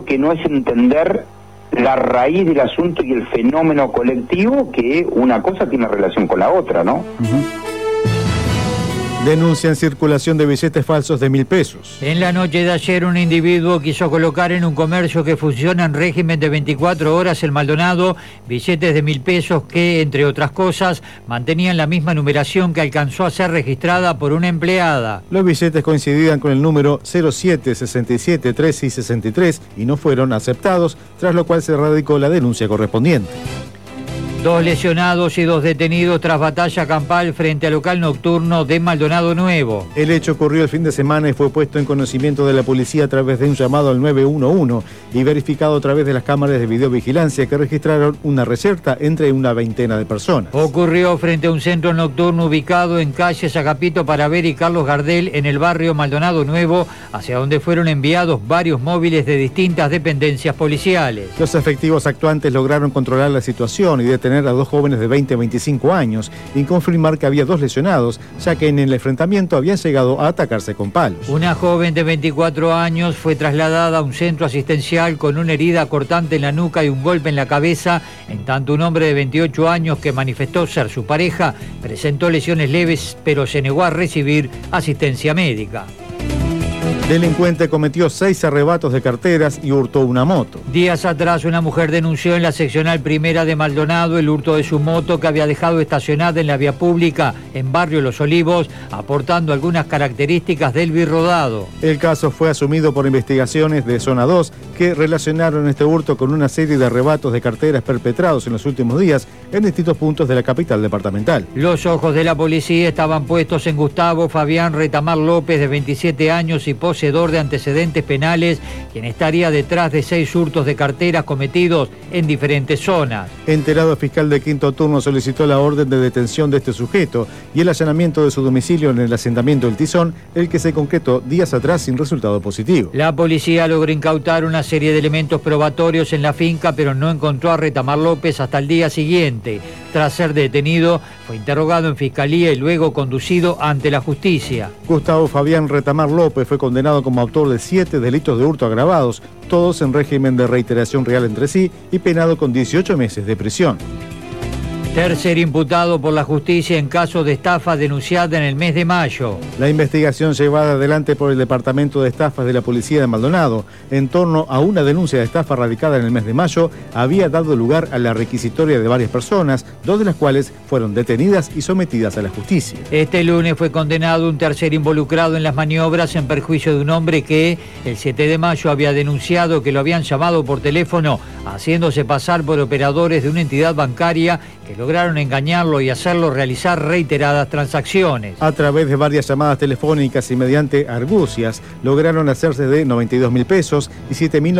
que no es entender la raíz del asunto y el fenómeno colectivo, que una cosa tiene relación con la otra, ¿no? Denuncian circulación de billetes falsos de 1.000 pesos. En la noche de ayer, un individuo quiso colocar en un comercio que funciona en régimen de 24 horas en Maldonado billetes de 1.000 pesos que, entre otras cosas, mantenían la misma numeración que alcanzó a ser registrada por una empleada. Los billetes coincidían con el número 07, 67, 13 y 63 y no fueron aceptados, tras lo cual se radicó la denuncia correspondiente. 2 lesionados y 2 detenidos tras batalla campal frente al local nocturno de Maldonado Nuevo. El hecho ocurrió el fin de semana y fue puesto en conocimiento de la policía a través de un llamado al 911 y verificado a través de las cámaras de videovigilancia que registraron una reyerta entre una veintena de personas. Ocurrió frente a un centro nocturno ubicado en calle Agapito Paraver y Carlos Gardel en el barrio Maldonado Nuevo, hacia donde fueron enviados varios móviles de distintas dependencias policiales. Los efectivos actuantes lograron controlar la situación y detener a 2 jóvenes de 20 a 25 años y confirmar que había 2 lesionados, ya que en el enfrentamiento habían llegado a atacarse con palos. Una joven de 24 años fue trasladada a un centro asistencial con una herida cortante en la nuca y un golpe en la cabeza, en tanto un hombre de 28 años que manifestó ser su pareja presentó lesiones leves, pero se negó a recibir asistencia médica. Delincuente cometió 6 arrebatos de carteras y hurtó una moto. Días atrás, una mujer denunció en la seccional primera de Maldonado el hurto de su moto que había dejado estacionada en la vía pública en barrio Los Olivos, aportando algunas características del birrodado. El caso fue asumido por investigaciones de Zona 2 que relacionaron este hurto con una serie de arrebatos de carteras perpetrados en los últimos días en distintos puntos de la capital departamental. Los ojos de la policía estaban puestos en Gustavo Fabián Retamar López, de 27 años y poseedor de antecedentes penales, quien estaría detrás de 6 hurtos de carteras cometidos en diferentes zonas. Enterado, el fiscal de quinto turno solicitó la orden de detención de este sujeto y el allanamiento de su domicilio en el asentamiento del Tizón, el que se concretó días atrás sin resultado positivo. La policía logró incautar una serie de elementos probatorios en la finca, pero no encontró a Retamar López hasta el día siguiente. Tras ser detenido, fue interrogado en fiscalía y luego conducido ante la justicia. Gustavo Fabián Retamar López fue condenado como autor de 7 delitos de hurto agravados, todos en régimen de reiteración real entre sí, y penado con 18 meses de prisión. Tercer imputado por la justicia en caso de estafa denunciada en el mes de mayo. La investigación llevada adelante por el Departamento de Estafas de la Policía de Maldonado en torno a una denuncia de estafa radicada en el mes de mayo había dado lugar a la requisitoria de varias personas, 2 de las cuales fueron detenidas y sometidas a la justicia. Este lunes fue condenado un tercer involucrado en las maniobras en perjuicio de un hombre que el 7 de mayo había denunciado que lo habían llamado por teléfono haciéndose pasar por operadores de una entidad bancaria que lograron engañarlo y hacerlo realizar reiteradas transacciones. A través de varias llamadas telefónicas y mediante argucias, lograron hacerse de 92.000 pesos y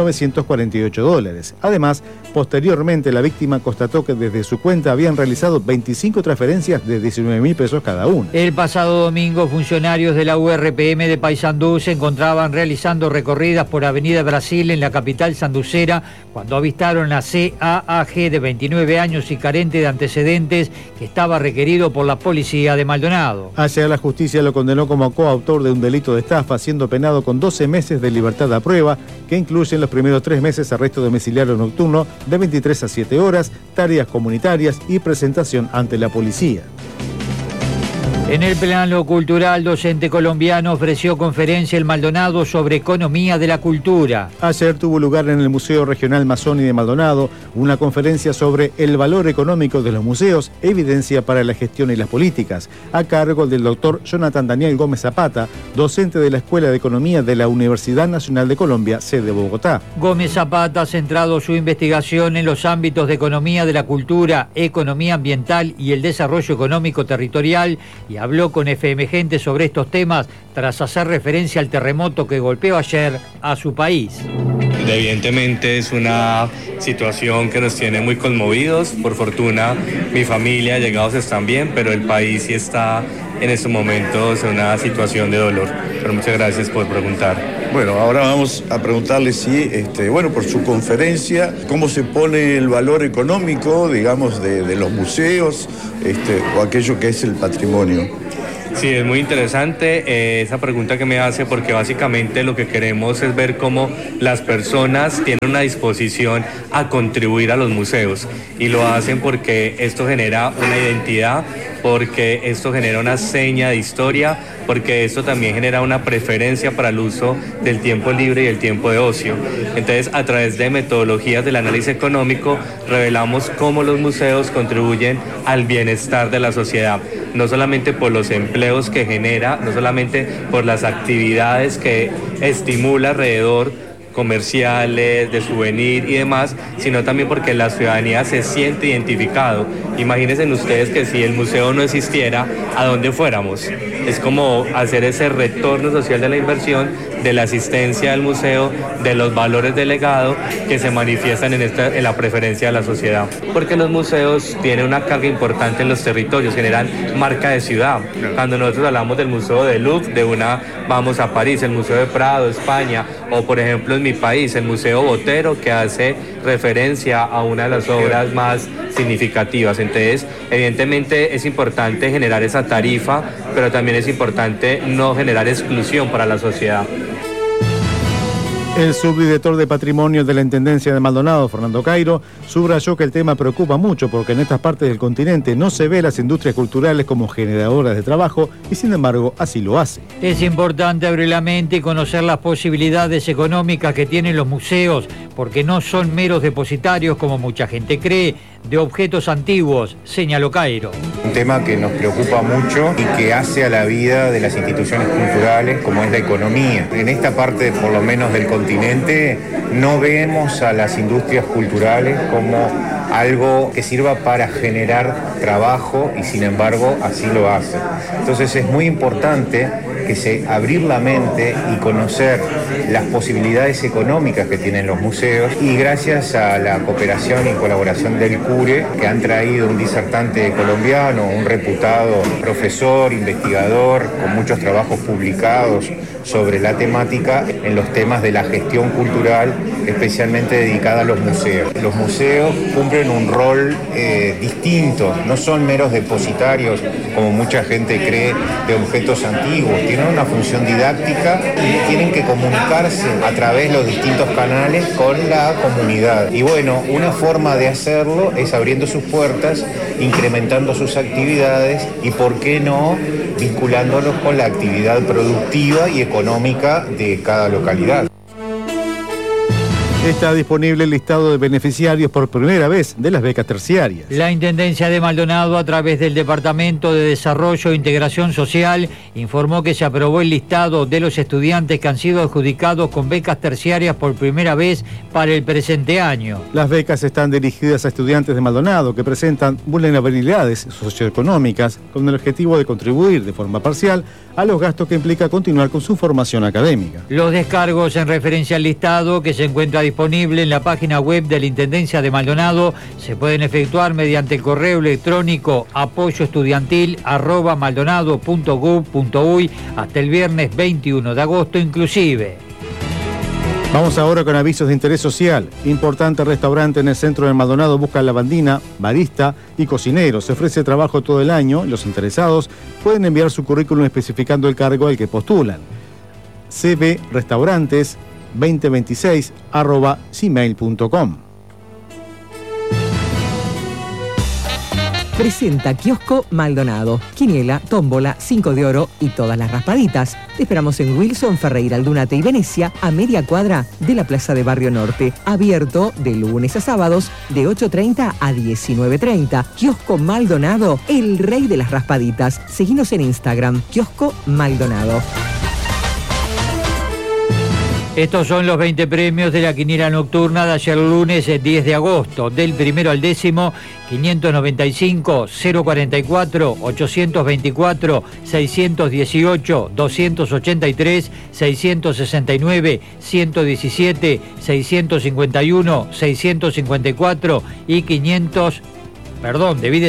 7.948 dólares. Además, posteriormente la víctima constató que desde su cuenta habían realizado 25 transferencias de 19.000 pesos cada una. El pasado domingo, funcionarios de la URPM de Paysandú se encontraban realizando recorridas por Avenida Brasil en la capital sanducera cuando avistaron a CAAG de 29 años y carente de antecedentes que estaba requerido por la policía de Maldonado. Ayer la justicia lo condenó como coautor de un delito de estafa, siendo penado con 12 meses de libertad a prueba, que incluyen los primeros 3 meses arresto domiciliario nocturno de 23 a 7 horas, tareas comunitarias y presentación ante la policía. En el plano cultural, docente colombiano ofreció conferencia en Maldonado sobre economía de la cultura. Ayer tuvo lugar en el Museo Regional Mazzoni de Maldonado una conferencia sobre el valor económico de los museos, evidencia para la gestión y las políticas, a cargo del doctor Jonathan Daniel Gómez Zapata, docente de la Escuela de Economía de la Universidad Nacional de Colombia, sede Bogotá. Gómez Zapata ha centrado su investigación en los ámbitos de economía de la cultura, economía ambiental y el desarrollo económico territorial y habló con FM Gente sobre estos temas tras hacer referencia al terremoto que golpeó ayer a su país. Evidentemente es una situación que nos tiene muy conmovidos. Por fortuna mi familia, allegados están bien, pero el país sí está en estos momentos en una situación de dolor. Pero muchas gracias por preguntar. Bueno, ahora vamos a preguntarle si, por su conferencia, cómo se pone el valor económico, digamos, de los museos o aquello que es el patrimonio. Sí, es muy interesante esa pregunta que me hace, porque básicamente lo que queremos es ver cómo las personas tienen una disposición a contribuir a los museos, y lo hacen porque esto genera una identidad, porque esto genera una seña de historia, porque esto también genera una preferencia para el uso del tiempo libre y el tiempo de ocio. Entonces, a través de metodologías del análisis económico, revelamos cómo los museos contribuyen al bienestar de la sociedad, no solamente por los empleos que genera, no solamente por las actividades que estimula alrededor, comerciales, de souvenir y demás, sino también porque la ciudadanía se siente identificado. Imagínense ustedes que si el museo no existiera, ¿a dónde fuéramos? Es como hacer ese retorno social de la inversión, de la asistencia al museo, de los valores del legado que se manifiestan en la preferencia de la sociedad. Porque los museos tienen una carga importante en los territorios, generan marca de ciudad. Cuando nosotros hablamos del Museo del Louvre, vamos a París, el Museo de Prado, España, o por ejemplo en mi país, el Museo Botero, que hace referencia a una de las obras más significativas. Entonces, evidentemente es importante generar esa tarifa, pero también es importante no generar exclusión para la sociedad. El subdirector de Patrimonio de la Intendencia de Maldonado, Fernando Cairo, subrayó que el tema preocupa mucho porque en estas partes del continente no se ve las industrias culturales como generadoras de trabajo y sin embargo así lo hace. Es importante abrir la mente y conocer las posibilidades económicas que tienen los museos, porque no son meros depositarios como mucha gente cree, de objetos antiguos, señaló Cairo. Un tema que nos preocupa mucho y que hace a la vida de las instituciones culturales como es la economía. En esta parte, por lo menos del continente, no vemos a las industrias culturales como algo que sirva para generar trabajo y sin embargo así lo hace. Entonces es muy importante abrir la mente y conocer las posibilidades económicas que tienen los museos, y gracias a la cooperación y colaboración del CURE, que han traído un disertante colombiano, un reputado profesor, investigador, con muchos trabajos publicados sobre la temática en los temas de la gestión cultural, especialmente dedicada a los museos. Los museos cumplen un rol distinto, no son meros depositarios, como mucha gente cree, de objetos antiguos. Tienen una función didáctica y tienen que comunicarse a través de los distintos canales con la comunidad. Y bueno, una forma de hacerlo es abriendo sus puertas, incrementando sus actividades y, ¿por qué no?, vinculándolos con la actividad productiva y económica de cada localidad. Está disponible el listado de beneficiarios por primera vez de las becas terciarias. La Intendencia de Maldonado, a través del Departamento de Desarrollo e Integración Social, informó que se aprobó el listado de los estudiantes que han sido adjudicados con becas terciarias por primera vez para el presente año. Las becas están dirigidas a estudiantes de Maldonado que presentan vulnerabilidades socioeconómicas con el objetivo de contribuir de forma parcial a los gastos que implica continuar con su formación académica. Los descargos en referencia al listado, que se encuentra disponible en la página web de la Intendencia de Maldonado, se pueden efectuar mediante el correo electrónico apoyoestudiantil@maldonado.gov.uy hasta el viernes 21 de agosto inclusive. Vamos ahora con avisos de interés social. Importante restaurante en el centro de Maldonado busca lavandina, barista y cocinero. Se ofrece trabajo todo el año. Los interesados pueden enviar su currículum especificando el cargo al que postulan. cbrestaurantes2026@gmail.com. Presenta Kiosco Maldonado. Quiniela, tómbola, 5 de oro y todas las raspaditas. Te esperamos en Wilson, Ferreira, Aldunate y Venecia, a media cuadra de la Plaza de Barrio Norte. Abierto de lunes a sábados de 8:30 a 19:30. Kiosco Maldonado, el rey de las raspaditas. Seguinos en Instagram, Kiosco Maldonado. Estos son los 20 premios de la quiniela nocturna de ayer lunes 10 de agosto. Del primero al décimo, 595, 044, 824, 618, 283, 669, 117, 651, 654 y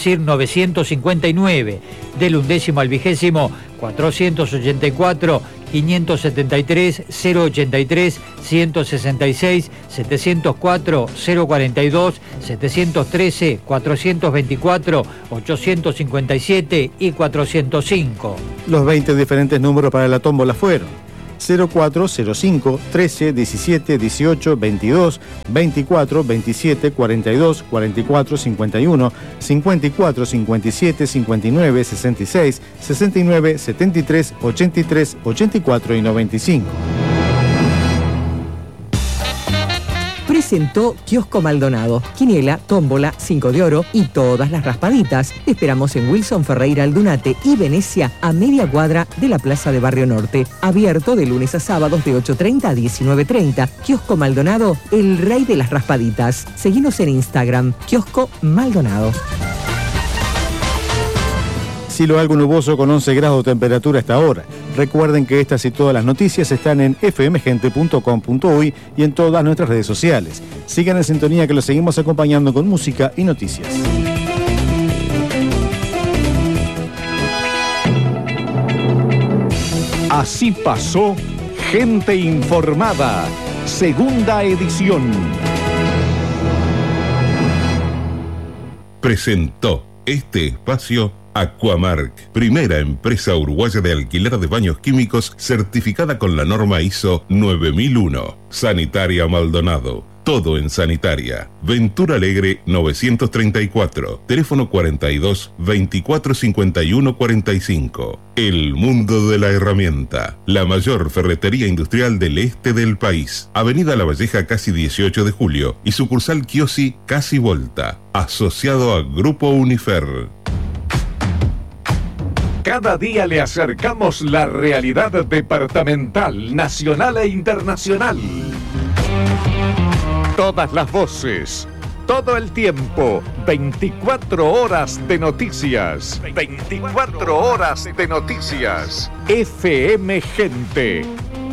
959. Del undécimo al vigésimo, 484, 573 083 166, 704 042, 713 424, 857 y 405. Los 20 diferentes números para la tómbola fueron 04, 05, 13, 17, 18, 22, 24, 27, 42, 44, 51, 54, 57, 59, 66, 69, 73, 83, 84 y 95. Presentó Kiosco Maldonado, quiniela, tómbola, 5 de oro y todas las raspaditas. Te esperamos en Wilson Ferreira Aldunate y Venecia, a media cuadra de la Plaza de Barrio Norte. Abierto de lunes a sábados de 8:30 a 19:30. Kiosco Maldonado, el rey de las raspaditas. Seguinos en Instagram, Kiosco Maldonado. Cielo algo nuboso con 11 grados de temperatura hasta ahora. Recuerden que estas y todas las noticias están en fmgente.com.uy y en todas nuestras redes sociales. Sigan en sintonía que los seguimos acompañando con música y noticias. Así pasó Gente Informada, segunda edición. Presentó este espacio Aquamark, primera empresa uruguaya de alquiler de baños químicos certificada con la norma ISO 9001. Sanitaria Maldonado, todo en sanitaria. Ventura Alegre 934, teléfono 42 24 51 45. El mundo de la herramienta, la mayor ferretería industrial del este del país. Avenida La Valleja casi 18 de julio y sucursal Kiosi casi Volta, asociado a Grupo Unifer. Cada día le acercamos la realidad departamental, nacional e internacional. Todas las voces, todo el tiempo, 24 horas de noticias. 24 horas de noticias. FM Gente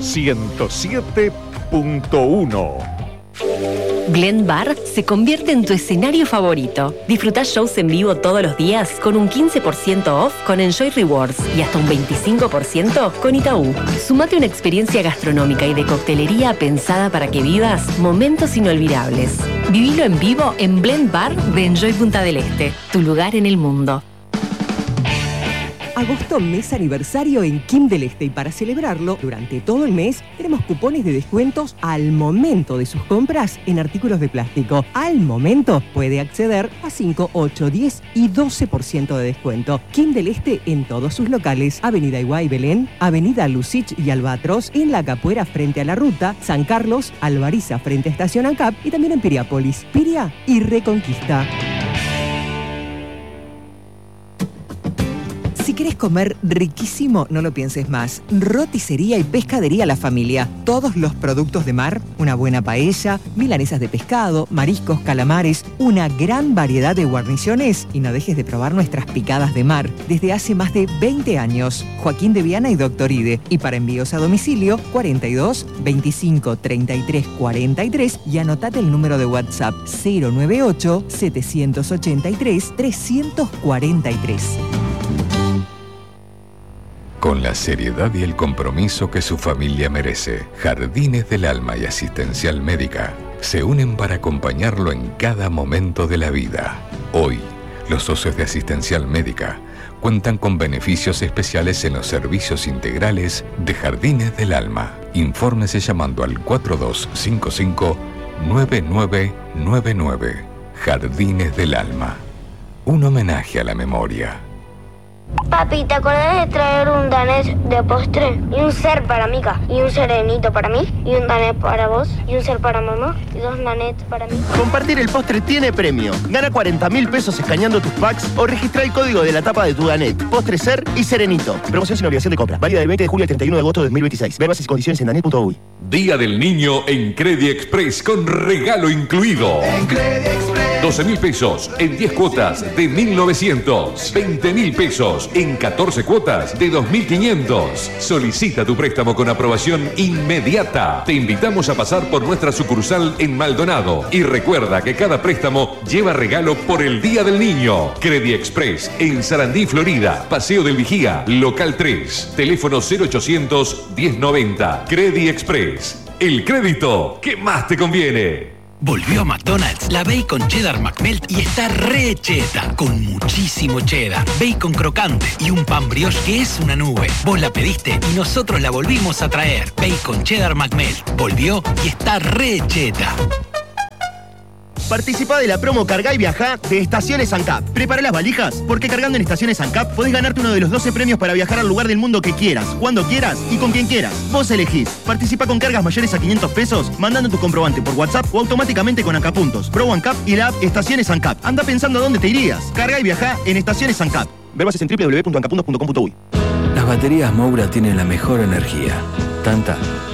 107.1. Blend Bar se convierte en tu escenario favorito. Disfruta shows en vivo todos los días con un 15% off con Enjoy Rewards y hasta un 25% con Itaú. Sumate una experiencia gastronómica y de coctelería pensada para que vivas momentos inolvidables. Vivilo en vivo en Blend Bar de Enjoy Punta del Este, tu lugar en el mundo. Agosto, mes aniversario en Kim del Este, y para celebrarlo, durante todo el mes, tenemos cupones de descuentos al momento de sus compras en artículos de plástico. Al momento puede acceder a 5, 8, 10 y 12% de descuento. Kim del Este en todos sus locales: Avenida Iguay Belén, Avenida Lucich y Albatros, en La Capuera frente a la ruta, San Carlos, Alvariza frente a Estación ANCAP y también en Piriápolis, Piria y Reconquista. Si querés comer riquísimo, no lo pienses más. Roticería y pescadería La Familia. Todos los productos de mar, una buena paella, milanesas de pescado, mariscos, calamares, una gran variedad de guarniciones. Y no dejes de probar nuestras picadas de mar. Desde hace más de 20 años. Joaquín de Viana y Doctor Ide. Y para envíos a domicilio, 42 25 33 43. Y anotate el número de WhatsApp: 098 783 343. Con la seriedad y el compromiso que su familia merece, Jardines del Alma y Asistencial Médica se unen para acompañarlo en cada momento de la vida. Hoy, los socios de Asistencial Médica cuentan con beneficios especiales en los servicios integrales de Jardines del Alma. Infórmese llamando al 4255-9999. Jardines del Alma. Un homenaje a la memoria. Papi, ¿te acordás de traer un danés de postre? Y un ser para Mica, y un serenito para mí, y un danés para vos, y un ser para mamá, y 2 danets para mí. Compartir el postre tiene premio. Gana 40.000 pesos escaneando tus packs o registra el código de la tapa de tu danet. Postre, ser y serenito. Promoción sin obligación de compra. Válida del 20 de julio al 31 de agosto de 2026. Ver bases y condiciones en danet.uy. Día del Niño en Credit Express con regalo incluido. En Credit Express. 12.000 pesos en 10 cuotas de 1.900. 20.000 pesos pesos en 14 cuotas de 2.500. Solicita tu préstamo con aprobación inmediata. Te invitamos a pasar por nuestra sucursal en Maldonado. Y recuerda que cada préstamo lleva regalo por el Día del Niño. Credit Express en Sarandí, Florida. Paseo del Vigía, local 3. Teléfono 0800 1090. Credit Express. El crédito que más te conviene. Volvió a McDonald's la Bacon Cheddar McMelt y está re cheta, con muchísimo cheddar, bacon crocante y un pan brioche que es una nube. Vos la pediste y nosotros la volvimos a traer. Bacon Cheddar McMelt volvió y está re cheta. Participa de la promo Cargá y Viajá de Estaciones ANCAP. Prepara las valijas, porque cargando en Estaciones ANCAP podés ganarte uno de los 12 premios para viajar al lugar del mundo que quieras, cuando quieras y con quien quieras. Vos elegís. Participa con cargas mayores a 500 pesos, mandando tu comprobante por WhatsApp o automáticamente con ANCAP Puntos, Pro ANCAP y la app Estaciones ANCAP. Anda pensando a dónde te irías. Cargá y Viajá en Estaciones ANCAP. Ver bases en www.ancapuntos.com.uy. Las baterías Moura tienen la mejor energía. Tanta